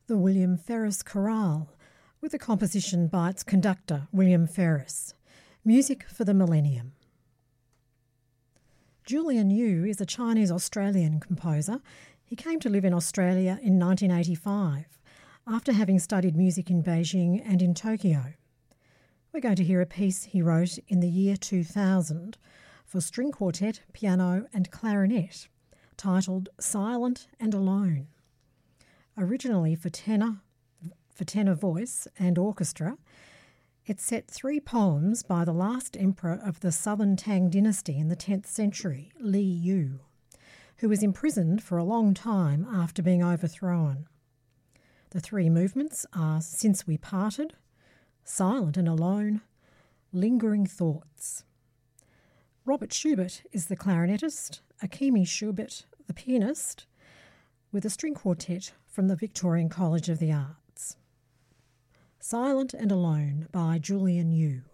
the William Ferris Chorale, with a composition by its conductor, William Ferris. Music for the Millennium. Julian Yu is a Chinese-Australian composer. He came to live in Australia in 1985, after having studied music in Beijing and in Tokyo. We're going to hear a piece he wrote in the year 2000 for string quartet, piano and clarinet, titled Silent and Alone. Originally for tenor voice and orchestra, it set three poems by the last emperor of the Southern Tang dynasty in the 10th century, Li Yu, who was imprisoned for a long time after being overthrown. The three movements are Since We Parted, Silent and Alone, Lingering Thoughts. Robert Schubert is the clarinetist, Akimi Schubert the pianist, with a string quartet from the Victorian College of the Arts. Silent and Alone by Julian Yu.